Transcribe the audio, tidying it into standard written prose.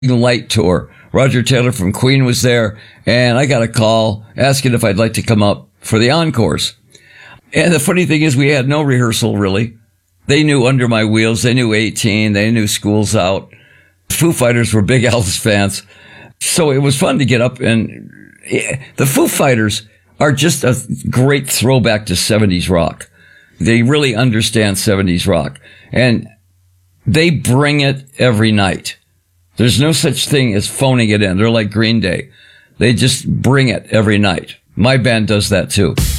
Light tour. Roger Taylor from Queen was there, and I got a call asking if I'd like to come up for the encores. And the funny thing is, we had no rehearsal, really. They knew Under My Wheels. They knew 18. They knew School's Out. Foo Fighters were big Elvis fans. So it was fun to get up, and the Foo Fighters are just a great throwback to 70s rock. They really understand 70s rock, and they bring it every night. There's no such thing as phoning it in. They're like Green Day. They just bring it every night. My band does that too.